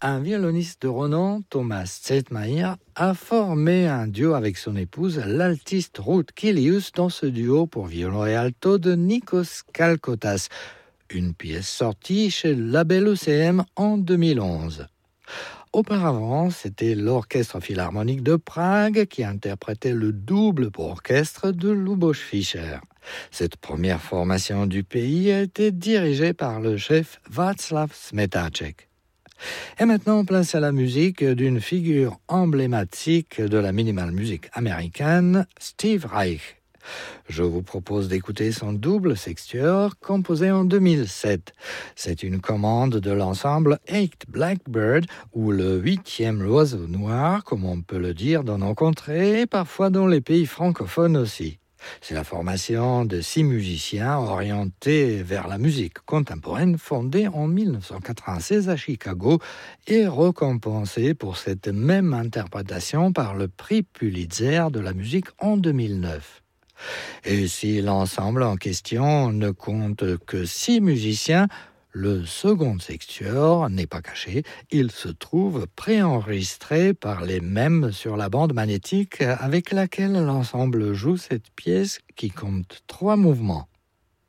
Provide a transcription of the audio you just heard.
Un violoniste de renom, Thomas Zetmayer, a formé un duo avec son épouse, l'altiste Ruth Kilius, dans ce duo pour violon et alto de Nikos Kalkotas, une pièce sortie chez le label ECM en 2011. Auparavant, c'était l'Orchestre Philharmonique de Prague qui interprétait le double pour orchestre de Lubos Fischer. Cette première formation du pays a été dirigée par le chef Václav Smetáček. Et maintenant, place à la musique d'une figure emblématique de la minimal music américaine, Steve Reich. Je vous propose d'écouter son double sextuor composé en 2007. C'est une commande de l'ensemble Eight Blackbird, ou le 8e oiseau noir, comme on peut le dire dans nos contrées, et parfois dans les pays francophones aussi. C'est la formation de 6 musiciens orientés vers la musique contemporaine, fondée en 1996 à Chicago et récompensée pour cette même interprétation par le prix Pulitzer de la musique en 2009. Et si l'ensemble en question ne compte que 6 musiciens, le second sextuor n'est pas caché, il se trouve préenregistré par les mêmes sur la bande magnétique avec laquelle l'ensemble joue cette pièce qui compte 3 mouvements.